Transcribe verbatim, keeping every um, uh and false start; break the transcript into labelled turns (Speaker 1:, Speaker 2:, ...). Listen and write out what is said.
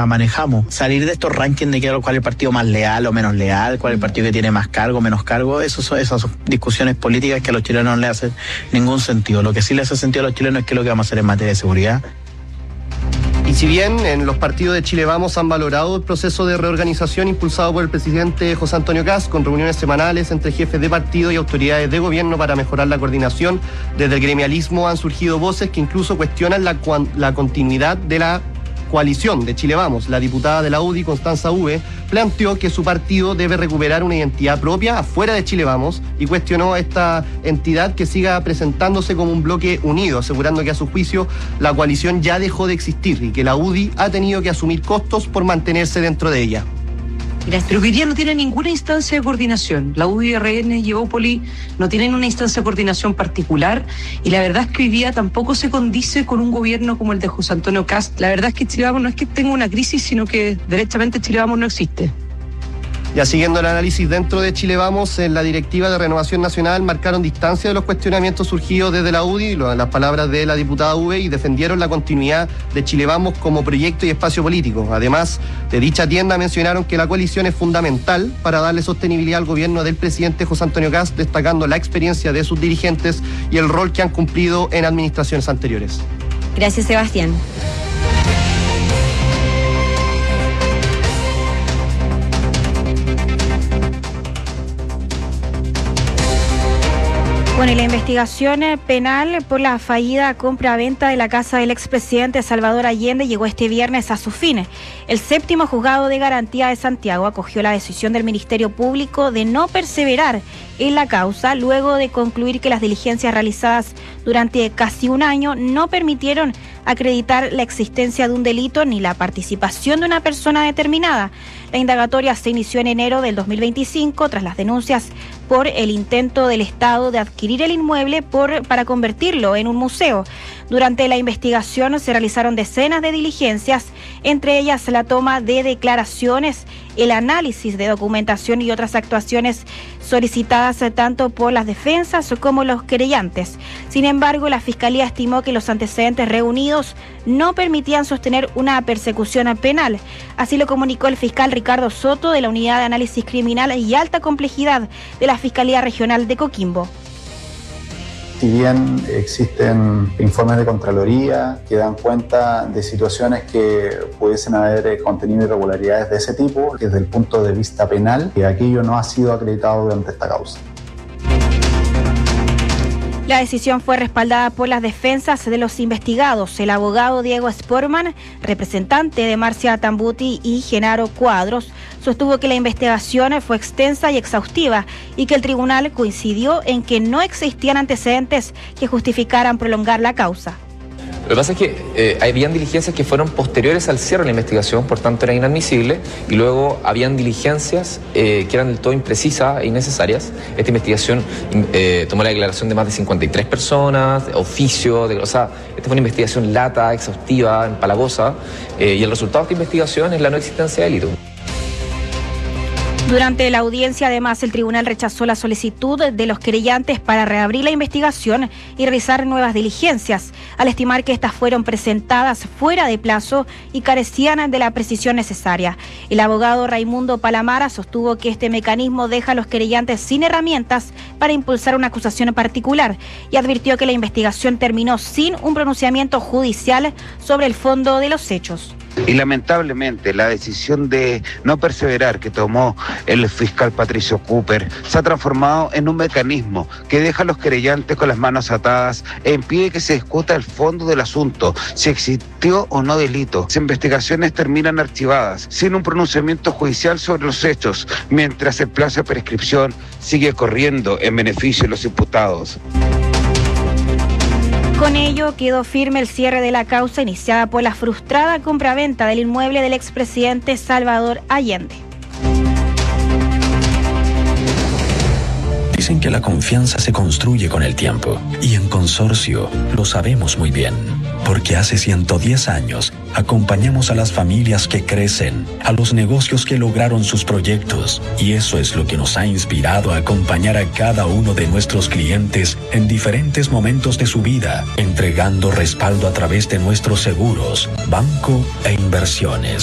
Speaker 1: la manejamos. Salir de estos rankings de que, cuál es el partido más leal o menos leal, cuál es el partido que tiene más cargo o menos cargo, eso son esas son discusiones políticas que a los chilenos no les hacen ningún sentido. Lo que sí les hace sentido a los chilenos es que lo que vamos a hacer en materia de seguridad.
Speaker 2: Y si bien en los partidos de Chile Vamos han valorado el proceso de reorganización impulsado por el presidente José Antonio Kast, con reuniones semanales entre jefes de partido y autoridades de gobierno para mejorar la coordinación, desde el gremialismo han surgido voces que incluso cuestionan la, la continuidad de la coalición de Chile Vamos. La diputada de la U D I, Constanza Uve, planteó que su partido debe recuperar una identidad propia afuera de Chile Vamos y cuestionó a esta entidad que siga presentándose como un bloque unido, asegurando que a su juicio la coalición ya dejó de existir y que la U D I ha tenido que asumir costos por mantenerse dentro de ella.
Speaker 3: Pero que hoy día no tiene ninguna instancia de coordinación. La U D I, R N y Evópoli no tienen una instancia de coordinación particular y la verdad es que hoy día tampoco se condice con un gobierno como el de José Antonio Kast. La verdad es que Chile Vamos no es que tenga una crisis, sino que derechamente Chile Vamos no existe.
Speaker 2: Ya siguiendo el análisis dentro de Chile Vamos, en la directiva de Renovación Nacional marcaron distancia de los cuestionamientos surgidos desde la U D I, las palabras de la diputada Uve, y defendieron la continuidad de Chile Vamos como proyecto y espacio político. Además, de dicha tienda mencionaron que la coalición es fundamental para darle sostenibilidad al gobierno del presidente José Antonio Kast, destacando la experiencia de sus dirigentes y el rol que han cumplido en administraciones anteriores.
Speaker 4: Gracias, Sebastián. Bueno, y la investigación penal por la fallida compra-venta de la casa del expresidente Salvador Allende llegó este viernes a su fin. El séptimo juzgado de garantía de Santiago acogió la decisión del Ministerio Público de no perseverar en la causa, luego de concluir que las diligencias realizadas durante casi un año no permitieron acreditar la existencia de un delito ni la participación de una persona determinada. La indagatoria se inició en enero del dos mil veinticinco tras las denuncias por el intento del Estado de adquirir el inmueble por, para convertirlo en un museo. Durante la investigación se realizaron decenas de diligencias, entre ellas la toma de declaraciones, el análisis de documentación y otras actuaciones solicitadas tanto por las defensas como los querellantes. Sin embargo, la Fiscalía estimó que los antecedentes reunidos no permitían sostener una persecución penal. Así lo comunicó el fiscal Ricardo Soto de la Unidad de Análisis Criminal y Alta Complejidad de la Fiscalía Regional de Coquimbo.
Speaker 5: Si bien existen informes de Contraloría que dan cuenta de situaciones que pudiesen haber contenido irregularidades de ese tipo, desde el punto de vista penal, que aquello no ha sido acreditado durante esta causa.
Speaker 4: La decisión fue respaldada por las defensas de los investigados. El abogado Diego Sportman, representante de Marcia Tambuti y Genaro Cuadros, sostuvo que la investigación fue extensa y exhaustiva y que el tribunal coincidió en que no existían antecedentes que justificaran prolongar la causa.
Speaker 6: Lo que pasa es que eh, habían diligencias que fueron posteriores al cierre de la investigación, por tanto era inadmisible, y luego habían diligencias eh, que eran del todo imprecisas e innecesarias. Esta investigación eh, tomó la declaración de más de cincuenta y tres personas, oficio, de, o sea, esta fue una investigación lata, exhaustiva, empalagosa, eh, y el resultado de esta investigación es la no existencia de delito.
Speaker 4: Durante la audiencia, además, el tribunal rechazó la solicitud de los querellantes para reabrir la investigación y realizar nuevas diligencias, al estimar que estas fueron presentadas fuera de plazo y carecían de la precisión necesaria. El abogado Raimundo Palamara sostuvo que este mecanismo deja a los querellantes sin herramientas para impulsar una acusación particular y advirtió que la investigación terminó sin un pronunciamiento judicial sobre el fondo de los hechos.
Speaker 7: Y lamentablemente la decisión de no perseverar que tomó el fiscal Patricio Cooper se ha transformado en un mecanismo que deja a los querellantes con las manos atadas e impide que se discuta el fondo del asunto, si existió o no delito. Las investigaciones terminan archivadas sin un pronunciamiento judicial sobre los hechos, mientras el plazo de prescripción sigue corriendo en beneficio de los imputados.
Speaker 4: Con ello quedó firme el cierre de la causa iniciada por la frustrada compraventa del inmueble del expresidente Salvador Allende.
Speaker 8: Dicen que la confianza se construye con el tiempo, y en Consorcio lo sabemos muy bien, porque hace ciento diez años acompañamos a las familias que crecen, a los negocios que lograron sus proyectos, y eso es lo que nos ha inspirado a acompañar a cada uno de nuestros clientes en diferentes momentos de su vida, entregando respaldo a través de nuestros seguros, banco e inversiones.